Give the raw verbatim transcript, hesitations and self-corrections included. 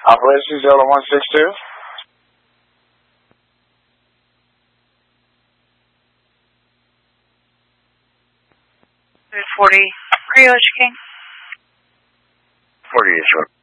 Operation zero one six two. forty, Rio King. forty is short.